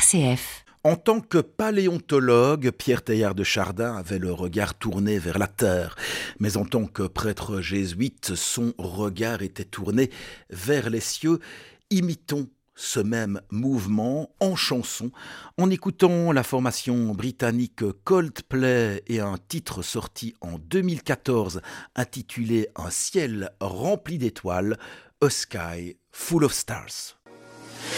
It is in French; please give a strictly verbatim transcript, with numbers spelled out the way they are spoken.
C F. En tant que paléontologue, Pierre Teilhard de Chardin avait le regard tourné vers la Terre. Mais en tant que prêtre jésuite, son regard était tourné vers les cieux. Imitons ce même mouvement en chanson, en écoutant la formation britannique Coldplay et un titre sorti en deux mille quatorze intitulé « Un ciel rempli d'étoiles », A Sky Full of Stars.